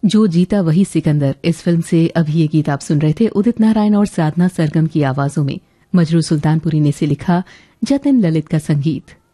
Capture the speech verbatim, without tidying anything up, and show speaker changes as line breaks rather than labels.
जो जीता वही सिकंदर, इस फिल्म से अभी ये गीत आप सुन रहे थे उदित नारायण और साधना सरगम की आवाजों में। मजरू सुल्तानपुरी ने इसे लिखा, जतिन ललित का संगीत।